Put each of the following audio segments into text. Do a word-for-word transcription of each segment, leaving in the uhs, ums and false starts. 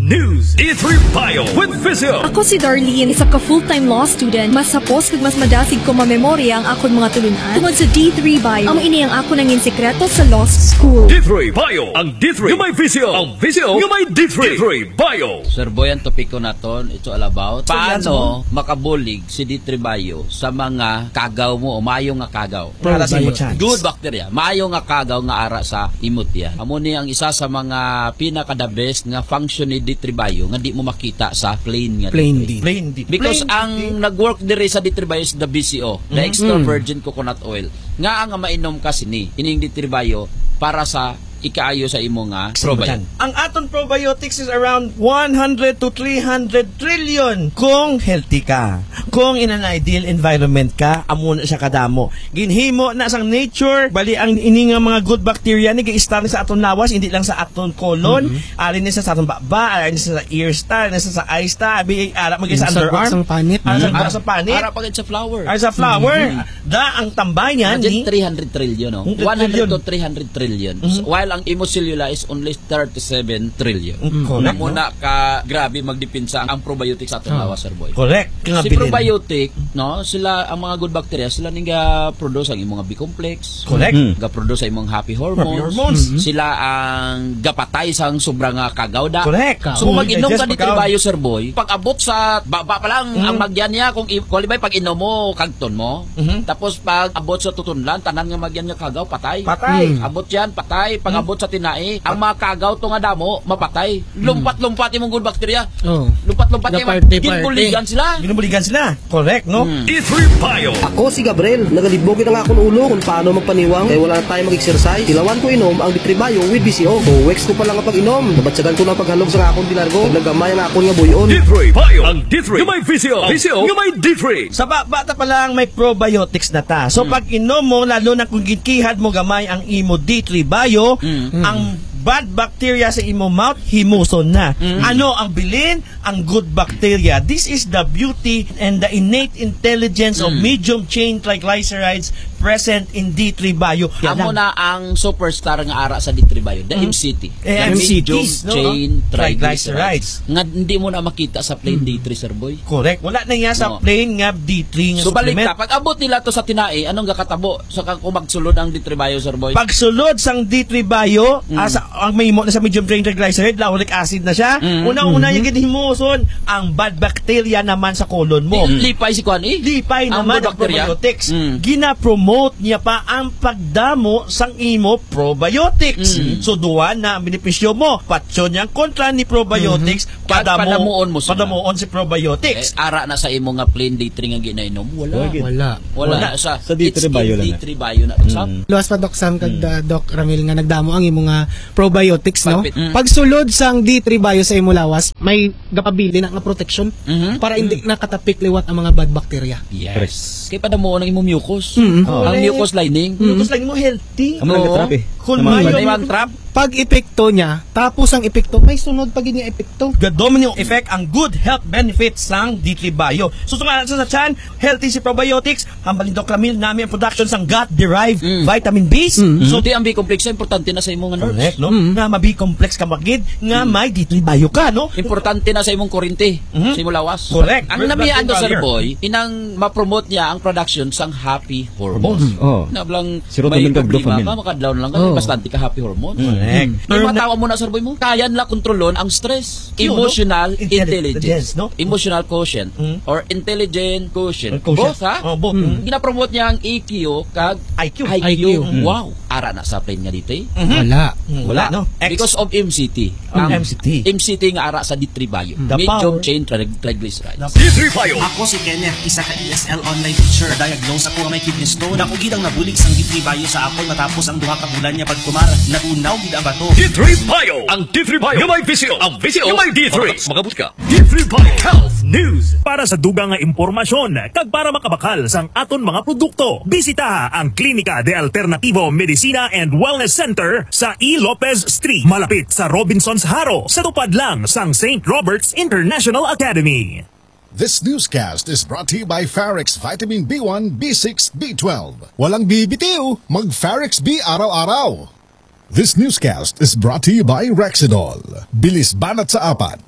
News, D three Bio with Vizio. Ako si Darlene, isa ka full-time law student. Mas sapos kag mas madasig ko mamemorya ang akon mga tulunan. Tungod sa D three Bio, ang ini ang ako nangin sekreto sa law school. D three Bio, ang D three yung may Vizio. Ang Vizio yung may D three. D three Bio. Sir Boy, ang topiko naton, ito all about paano makabulig si D three Bio sa mga kagaw mo o mayo nga kagaw. Para sa imo chance. Good bacteria. Mayo nga kagaw nga ara sa imot yan. Amo ni ang isa sa mga pinaka-the best nga function ni D three Bio nga di mo makita sa plain nga Plain D three. D. Plain D. Because Plain ang D. nag-work diri sa D three Bio is the B C O, the extra virgin coconut oil. Nga ang mainom ka sini, ining D three Bio para sa ikaayo sa imo nga probiotics. Ang aton probiotics is around one hundred to three hundred trillion kung healthy ka. Kung in an ideal environment ka, amo na siya kadamo. Ginhimo na sang nature, bali ang ini nga mga good bacteria ni gi-start sa aton lawas, hindi lang sa aton colon, mm-hmm. ari ni sa aton baba, ari ni sa ear star, ari sa eye star, abi ara magi sa underarm, sa panit, ara sa, sa panit, ara pagid sa flower. Ara sa flower. Mm-hmm. Da ang tambay niyan ni three hundred trillion, no? one hundred to three hundred trillion. Mm-hmm. So, while ang Imocellula is only thirty-seven trillion. Mm-hmm. Na muna ka grabe magdipinsa ang probiotics sa aton oh. lawas, Sir Boy. Correct. Si probiotic, no, sila ang mga good bacteria, sila ning ga-produce ang imong B-complex. Correct. Mm. Ga-produce ang imong happy hormones. Happy hormones. Mm-hmm. Sila ang gapatay sang sobrang kagawda. Correct. So kung mag-inom ka ni Bio, Sir Boy, pag abot sa baba pa lang mm-hmm. ang magyan niya, kung qualify pag inom mo kagton mo, mm-hmm. tapos pag abot sa tutunlan, tanan nga magyan nga kagaw patay. Patay. Mm. Abot yan, patay. Pag abot sa tinai, ang mga kagaw to nga damo, mapatay. Lumpat-lumpat imong good bacteria. Oh. Lumpat-lumpat yung ginubuligan sila. Ginubuligan sila. Correct, no? Mm. D three Bio. Ako si Gabriel, nagalibog na nga akong ulo kung paano magpaniwang kaya wala na tayo mag-exercise. Ilawan ko inom ang D three Bio with B C O. So, weeks ko pa lang kapag inom. Nabatsagan ko na paghalog sa akong dilargo. Naglagamay ang akong nga buyon. D three Bio. Ang D three yung may Vizio. Vizio yung may D three. Sa bata pa lang may probiotics na ta. So, mm. pag inom mo, lalo na kung ginkihad mo gamay ang imo D three Bio, mm. ang bad bacteria sa imo mouth, himuson na. Mm-hmm. Ano ang bilin? Ang good bacteria. This is the beauty and the innate intelligence mm. of medium chain triglycerides present in D three Bio. Amo na ang superstar nga ara sa D three Bio, the mm. M C T. Eh, the M C T, medium no? chain triglycerides. triglycerides. Nga hindi mo na makita sa plain mm. D three, Sir Boy. Correct. Wala na yan sa no. plain nga D three nga so, supplement. balik ka. Pag abot nila to sa tinai, anong gakatabo? So, kung magsulod ang D three Bio, Sir Boy? Pagsulod sang D three Bio, mm. asa, ang may mo na sa medium chain triglyceride, lauric acid na siya. Mm. Unang-una mm-hmm. yung himuson, ang bad bacteria naman sa colon mo. Mm. Lipay si Kwan eh. Lipay ang naman ang probiotics. Mm. Gina-promote niya pa ang pagdamo sang imo probiotics. Mm. So, duwan na ang benepisyo mo. Patso niyang kontra ni probiotics, mm-hmm. padamo, padamuon mo sila. Padamuon si probiotics. Eh, ara na sa imo nga plain D three nga ginainom. Wala. Wala. Wala. Wala. Sa, sa D three Bio lang. D three Bio na. Mm. Luwas pa Doc Sam kag mm. Doc Ramil nga nagdamo ang imo nga probiotics, no? Mm. Pagsulod sang D three Bio sa imo lawas, may gapabili na nga protection mm-hmm. para hindi mm. nakatapik liwat ang mga bad bacteria. Yes. Kaya padamuon ang imo mucus. Mm-hmm. Oh. Ang mucus lining. Mm-hmm. Mucus lining mo healthy. Amo lang trap eh. Kung mayo ang trap, pag epekto niya, tapos ang epekto, may sunod pag niya epekto. The domino effect ang good health benefits sang D three Bio. So sa sa chan, healthy si probiotics, hambalin Doc Ramil namin ang production sang gut-derived mm. vitamin B's. Mm-hmm. So di ang B-complex importante na sa imong nerves. Correct, no? Mm-hmm. Nga ma-B-complex ka magid, nga mm. may D three Bio ka, no? Importante na sa imong kurente, mm-hmm. sa imong lawas. Correct. Ang namian do, Sir Boy, inang ma-promote niya ang production sang happy hormones. Mm. Oh. Nablang Serotonin may kag problema dopamine. ka, makadlaw lang ka, oh. bastante ka happy hormones. Correct. Mm. May matawa mo na, Sir Boy mo, kaya nila kontrolon ang stress. Emotional no? intelligence. No? Emotional quotient. Mm. Or intelligent quotient. quotient. Both, ha? Oh, both. Mm. Ginapromote niya ang E Q kag I Q. I Q. I Q. Mm. Wow. Ara na sa plane nga dito eh. Mm-hmm. Wala. Mm, wala, no? X. Because of M C T. Ang M C T. M C T nga ara sa D three Bio. The Medium power. chain triglycerides. D three Bio. Ako si Kenneth, isa ka E S L online teacher. Diagnose ako nga may kidney stone. Ako gid ang nabulig sang D three Bio sa akon matapos ang duha ka bulan niya pagkumara. Natunaw gid ang bato. D three Bio. Ang D three Bio yung may Vizio. Ang Vizio yung may D three. Magabot ka. D three Bio Health News. Para sa dugang nga impormasyon, kag para makabakal sang aton mga produkto, bisita ang Klinika de Alternativo Medicina and Wellness Center sa E. Lopez Street, malapit sa Robinson's Haro, sa tupad lang sang Saint Robert's International Academy. This newscast is brought to you by Farex Vitamin B one, B six, B twelve. Walang bibitiw, mag-Farex B araw-araw. This newscast is brought to you by Rexidol. Bilis banat sa apat.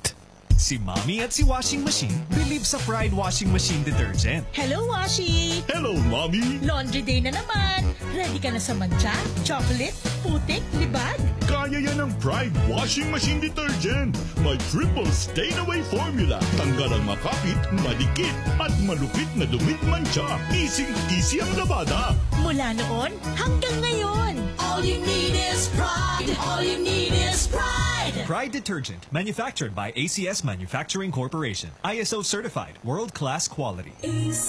Si Mommy at si Washing Machine believe sa Pride Washing Machine Detergent. Hello, Washi! Hello, Mommy! Laundry day na naman. Ready ka na sa mancha, chocolate, putik, libag? Kaya yan ang Pride Washing Machine Detergent. May triple stain-away formula. Tanggal ang makapit, madikit, at malupit na dumit mancha. Easy-easy ang labada. Mula noon hanggang ngayon. All you need is pride. All you need is pride. Pride Detergent, manufactured by A C S Manufacturing Corporation. I S O certified, world-class quality. A C